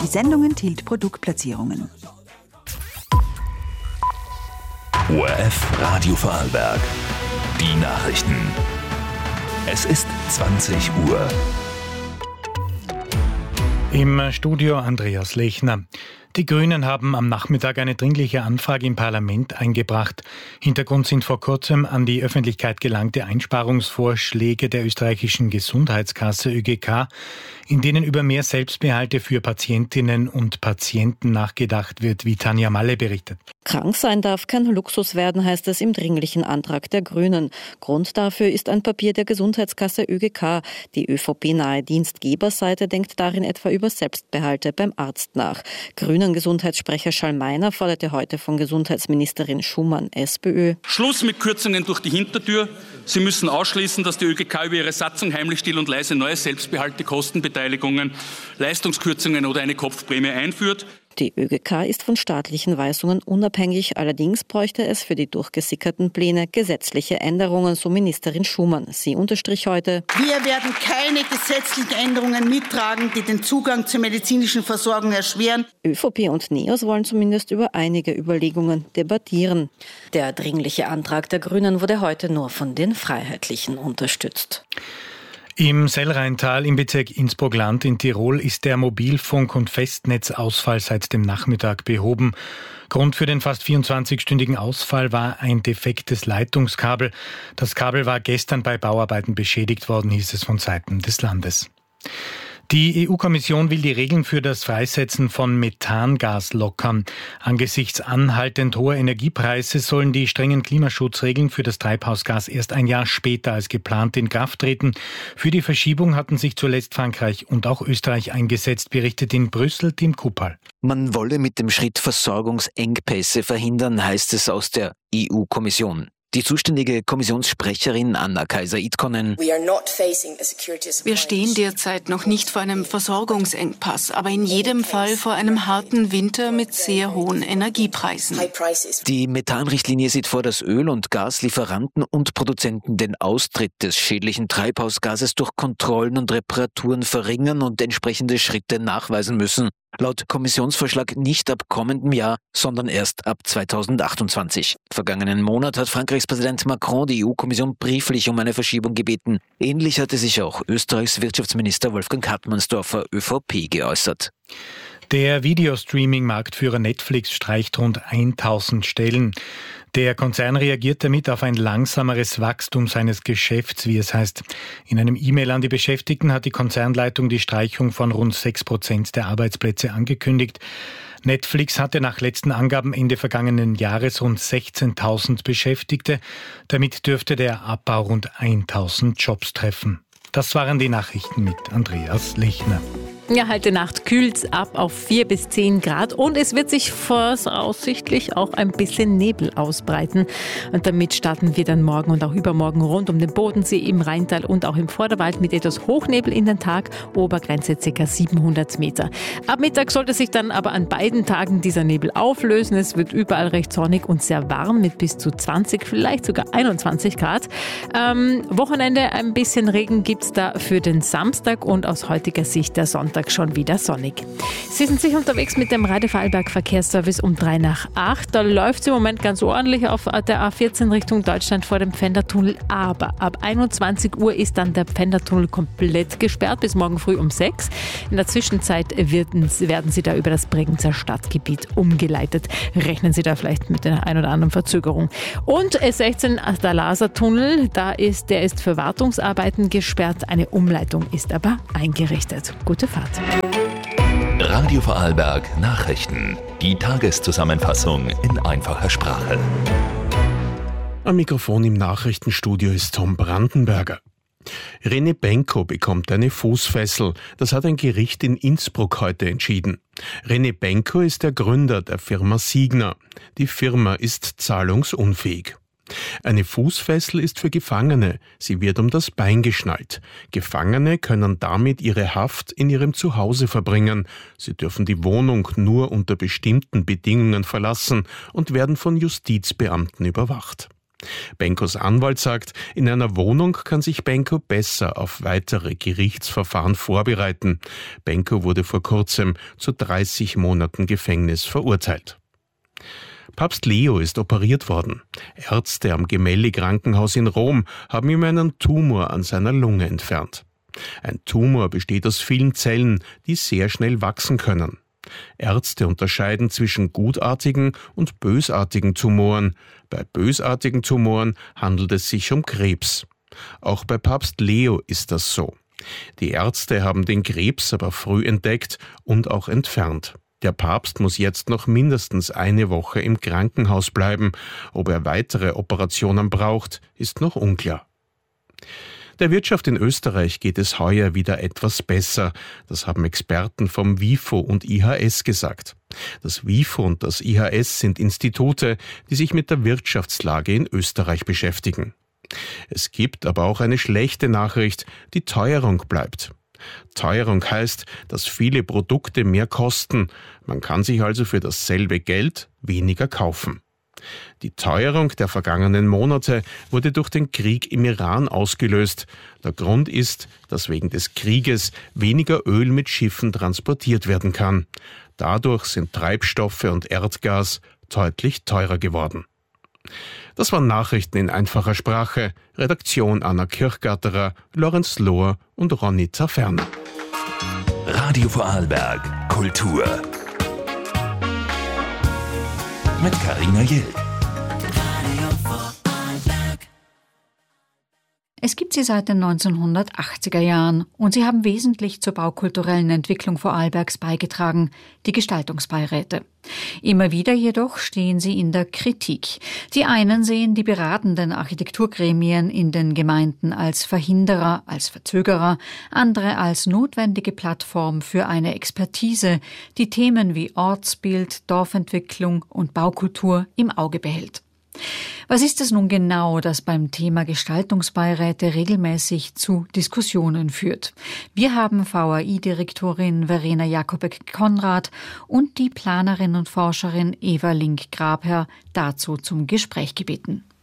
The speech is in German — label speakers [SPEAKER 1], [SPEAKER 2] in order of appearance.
[SPEAKER 1] Die Sendung enthielt Produktplatzierungen.
[SPEAKER 2] ORF Radio Vorarlberg. Die Nachrichten. Es ist 20 Uhr.
[SPEAKER 3] Im Studio Andreas Lechner. Die Grünen haben am Nachmittag eine dringliche Anfrage im Parlament eingebracht. Hintergrund sind vor kurzem an die Öffentlichkeit gelangte Einsparungsvorschläge der österreichischen Gesundheitskasse ÖGK, in denen über mehr Selbstbehalte für Patientinnen und Patienten nachgedacht wird, wie Tanja Malle berichtet.
[SPEAKER 4] Krank sein darf kein Luxus werden, heißt es im dringlichen Antrag der Grünen. Grund dafür ist ein Papier der Gesundheitskasse ÖGK. Die ÖVP-nahe Dienstgeberseite denkt darin etwa über Selbstbehalte beim Arzt nach. Grünen-Gesundheitssprecher Schallmeiner forderte heute von Gesundheitsministerin Schumann, SPÖ:
[SPEAKER 5] Schluss mit Kürzungen durch die Hintertür. Sie müssen ausschließen, dass die ÖGK über ihre Satzung heimlich, still und leise neue Selbstbehalte, Kostenbeteiligungen, Leistungskürzungen oder eine Kopfprämie einführt.
[SPEAKER 4] Die ÖGK ist von staatlichen Weisungen unabhängig, allerdings bräuchte es für die durchgesickerten Pläne gesetzliche Änderungen, so Ministerin Schumann. Sie unterstrich heute:
[SPEAKER 6] Wir werden keine gesetzlichen Änderungen mittragen, die den Zugang zur medizinischen Versorgung erschweren.
[SPEAKER 4] ÖVP und NEOS wollen zumindest über einige Überlegungen debattieren. Der dringliche Antrag der Grünen wurde heute nur von den Freiheitlichen unterstützt.
[SPEAKER 3] Im Sellrheintal im Bezirk Innsbruck-Land in Tirol ist der Mobilfunk- und Festnetzausfall seit dem Nachmittag behoben. Grund für den fast 24-stündigen Ausfall war ein defektes Leitungskabel. Das Kabel war gestern bei Bauarbeiten beschädigt worden, hieß es von Seiten des Landes. Die EU-Kommission will die Regeln für das Freisetzen von Methangas lockern. Angesichts anhaltend hoher Energiepreise sollen die strengen Klimaschutzregeln für das Treibhausgas erst ein Jahr später als geplant in Kraft treten. Für die Verschiebung hatten sich zuletzt Frankreich und auch Österreich eingesetzt, berichtet in Brüssel Tim Kuppal.
[SPEAKER 7] Man wolle mit dem Schritt Versorgungsengpässe verhindern, heißt es aus der EU-Kommission. Die zuständige Kommissionssprecherin Anna Kaiser-Itkonen:
[SPEAKER 8] Wir stehen derzeit noch nicht vor einem Versorgungsengpass, aber in jedem Fall vor einem harten Winter mit sehr hohen Energiepreisen.
[SPEAKER 7] Die Methanrichtlinie sieht vor, dass Öl- und Gaslieferanten und Produzenten den Austritt des schädlichen Treibhausgases durch Kontrollen und Reparaturen verringern und entsprechende Schritte nachweisen müssen. Laut Kommissionsvorschlag nicht ab kommendem Jahr, sondern erst ab 2028. Vergangenen Monat hat Frankreichs Präsident Macron die EU-Kommission brieflich um eine Verschiebung gebeten. Ähnlich hatte sich auch Österreichs Wirtschaftsminister Wolfgang Hartmannsdorfer, ÖVP, geäußert.
[SPEAKER 3] Der Videostreaming-Marktführer Netflix streicht rund 1000 Stellen. Der Konzern reagiert damit auf ein langsameres Wachstum seines Geschäfts, wie es heißt. In einem E-Mail an die Beschäftigten hat die Konzernleitung die Streichung von rund 6% der Arbeitsplätze angekündigt. Netflix hatte nach letzten Angaben Ende vergangenen Jahres rund 16.000 Beschäftigte. Damit dürfte der Abbau rund 1.000 Jobs treffen. Das waren die Nachrichten mit Andreas Lechner.
[SPEAKER 9] Ja, heute Nacht kühlt's ab auf 4 bis 10 Grad und es wird sich voraussichtlich auch ein bisschen Nebel ausbreiten. Und damit starten wir dann morgen und auch übermorgen rund um den Bodensee, im Rheintal und auch im Vorderwald mit etwas Hochnebel in den Tag, Obergrenze ca. 700 Meter. Ab Mittag sollte sich dann aber an beiden Tagen dieser Nebel auflösen. Es wird überall recht sonnig und sehr warm mit bis zu 20, vielleicht sogar 21 Grad. Wochenende ein bisschen Regen gibt's da für den Samstag und aus heutiger Sicht der Sonntag schon wieder sonnig. Sie sind sich unterwegs mit dem Radio Vorarlberg Verkehrsservice um 3 nach 8. Da läuft es im Moment ganz ordentlich auf der A14 Richtung Deutschland vor dem Pfändertunnel. Aber ab 21 Uhr ist dann der Pfändertunnel komplett gesperrt bis morgen früh um 6. In der Zwischenzeit werden Sie da über das Bregenzer Stadtgebiet umgeleitet. Rechnen Sie da vielleicht mit der ein oder anderen Verzögerung. Und S16 der Lasertunnel, der ist für Wartungsarbeiten gesperrt. Eine Umleitung ist aber eingerichtet. Gute Fahrt.
[SPEAKER 2] Radio Vorarlberg Nachrichten. Die Tageszusammenfassung in einfacher Sprache.
[SPEAKER 10] Am Mikrofon im Nachrichtenstudio ist Tom Brandenberger. René Benko bekommt eine Fußfessel. Das hat ein Gericht in Innsbruck heute entschieden. René Benko ist der Gründer der Firma Signa. Die Firma ist zahlungsunfähig. Eine Fußfessel ist für Gefangene. Sie wird um das Bein geschnallt. Gefangene können damit ihre Haft in ihrem Zuhause verbringen. Sie dürfen die Wohnung nur unter bestimmten Bedingungen verlassen und werden von Justizbeamten überwacht. Benkos Anwalt sagt, in einer Wohnung kann sich Benko besser auf weitere Gerichtsverfahren vorbereiten. Benko wurde vor kurzem zu 30 Monaten Gefängnis verurteilt. Papst Leo ist operiert worden. Ärzte am Gemelli-Krankenhaus in Rom haben ihm einen Tumor an seiner Lunge entfernt. Ein Tumor besteht aus vielen Zellen, die sehr schnell wachsen können. Ärzte unterscheiden zwischen gutartigen und bösartigen Tumoren. Bei bösartigen Tumoren handelt es sich um Krebs. Auch bei Papst Leo ist das so. Die Ärzte haben den Krebs aber früh entdeckt und auch entfernt. Der Papst muss jetzt noch mindestens eine Woche im Krankenhaus bleiben. Ob er weitere Operationen braucht, ist noch unklar. Der Wirtschaft in Österreich geht es heuer wieder etwas besser. Das haben Experten vom WIFO und IHS gesagt. Das WIFO und das IHS sind Institute, die sich mit der Wirtschaftslage in Österreich beschäftigen. Es gibt aber auch eine schlechte Nachricht, die Teuerung bleibt. Teuerung heißt, dass viele Produkte mehr kosten. Man kann sich also für dasselbe Geld weniger kaufen. Die Teuerung der vergangenen Monate wurde durch den Krieg im Iran ausgelöst. Der Grund ist, dass wegen des Krieges weniger Öl mit Schiffen transportiert werden kann. Dadurch sind Treibstoffe und Erdgas deutlich teurer geworden. Das waren Nachrichten in einfacher Sprache. Redaktion Anna Kirchgatterer, Lorenz Lohr und Ronny Zerferner.
[SPEAKER 2] Radio Vorarlberg Kultur mit Carina Jill.
[SPEAKER 11] Es gibt sie seit den 1980er Jahren und sie haben wesentlich zur baukulturellen Entwicklung Vorarlbergs beigetragen, die Gestaltungsbeiräte. Immer wieder jedoch stehen sie in der Kritik. Die einen sehen die beratenden Architekturgremien in den Gemeinden als Verhinderer, als Verzögerer, andere als notwendige Plattform für eine Expertise, die Themen wie Ortsbild, Dorfentwicklung und Baukultur im Auge behält. Was ist es nun genau, das beim Thema Gestaltungsbeiräte regelmäßig zu Diskussionen führt? Wir haben VAI-Direktorin Verena Jakobek-Konrad und die Planerin und Forscherin Eva Link-Grabherr dazu zum Gespräch gebeten.